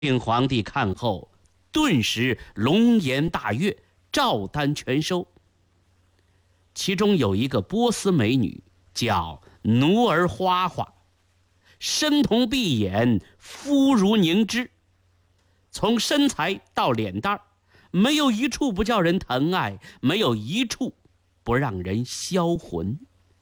庆皇帝看后，顿时龙颜大悦，照单全收。其中有一个波斯美女，叫努尔花花，身瞳碧眼，肤如凝脂，从身材到脸蛋儿，没有一处不叫人疼爱，没有一处不让人销魂。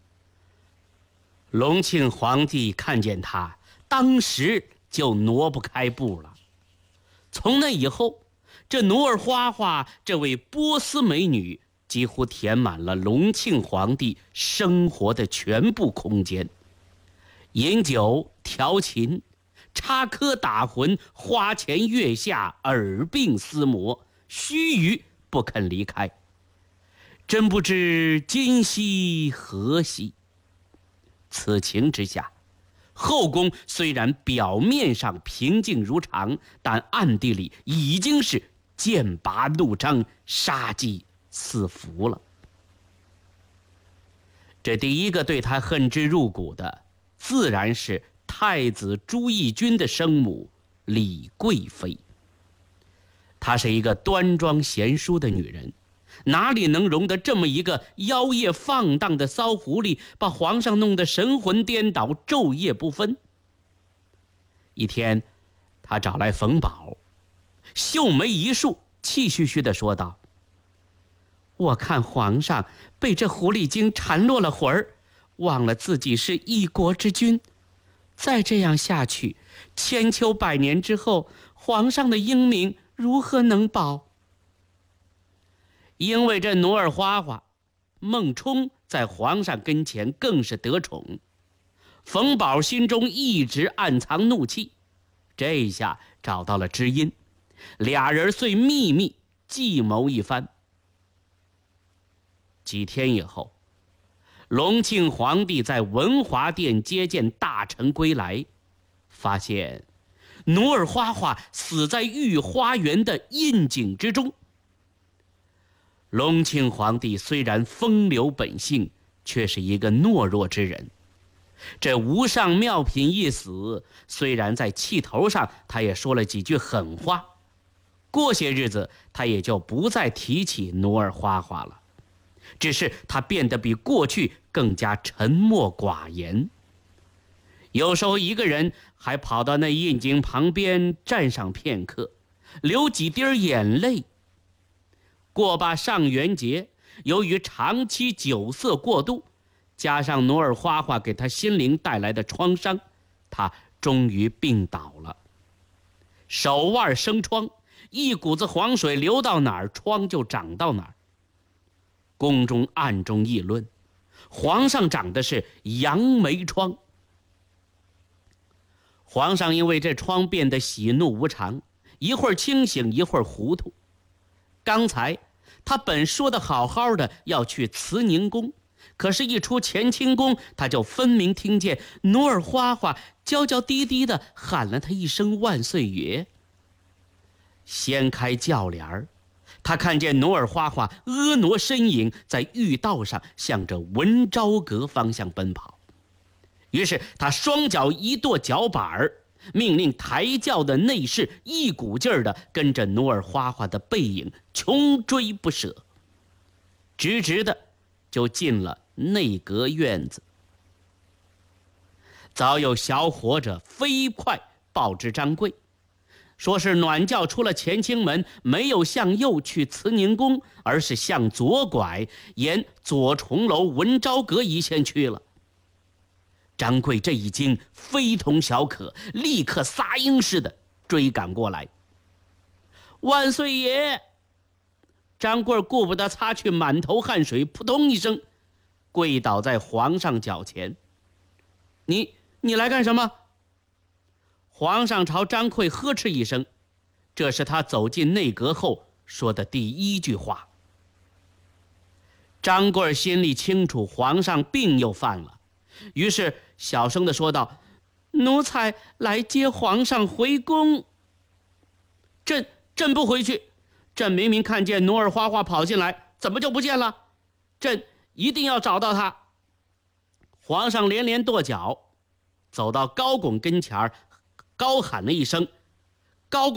隆庆皇帝看见她，当时就挪不开步了。从那以后，这努尔花花这位波斯美女几乎填满了隆庆皇帝生活的全部空间。饮酒、调琴、插科打诨、花前月下、耳鬓厮磨，须臾不肯离开。真不知今夕何夕。此情之下，后宫虽然表面上平静如常，但暗地里已经是剑拔弩张，杀机四伏了。这第一个对他恨之入骨的，自然是太子朱翊钧的生母李贵妃。她是一个端庄贤淑的女人，哪里能容得这么一个妖孽放荡的骚狐狸，把皇上弄得神魂颠倒，昼夜不分。一天，他找来冯宝，秀眉一竖，气吁吁地说道：我看皇上被这狐狸精缠落了魂儿，忘了自己是一国之君。再这样下去，千秋百年之后，皇上的英名如何能保？因为这努尔花花，孟冲在皇上跟前更是得宠，冯宝心中一直暗藏怒气，这一下找到了知音，俩人遂秘密计谋一番。几天以后，隆庆皇帝在文华殿接见大臣归来，发现努尔花花死在御花园的印井之中。隆庆皇帝虽然风流本性，却是一个懦弱之人。这无上妙品一死，虽然在气头上他也说了几句狠话，过些日子他也就不再提起努尔花花了，只是他变得比过去更加沉默寡言。有时候一个人还跑到那印井旁边站上片刻，流几滴眼泪。过罢上元节，由于长期酒色过度，加上努尔花花给他心灵带来的创伤，他终于病倒了，手腕生疮，一股子黄水流到哪儿，疮就长到哪儿。宫中暗中议论，皇上长的是杨梅疮。皇上因为这疮变得喜怒无常，一会儿清醒，一会儿糊涂。刚才他本说的好好的要去慈宁宫，可是一出乾清宫，他就分明听见努尔花花娇娇滴滴的喊了他一声万岁爷。掀开轿帘儿，他看见努尔花花婀娜身影在御道上向着文昭阁方向奔跑。于是他双脚一跺脚板儿，命令抬轿的内侍一股劲儿地跟着努尔花花的背影穷追不舍，直直的就进了内阁院子。早有小伙者飞快报知张贵，说是暖轿出了乾清门，没有向右去慈宁宫，而是向左拐，沿左重楼文昭阁一线去了。张贵这一惊非同小可，立刻撒鹰似的追赶过来。万岁爷！张贵顾不得擦去满头汗水，扑通一声跪倒在皇上脚前。你来干什么？皇上朝张贵呵斥一声，这是他走进内阁后说的第一句话。张贵心里清楚皇上病又犯了，于是小声地说道：奴才来接皇上回宫。朕不回去，朕明明看见努尔花花跑进来，怎么就不见了？朕一定要找到他。皇上连跺脚，走到高拱跟前，高喊了一声： 高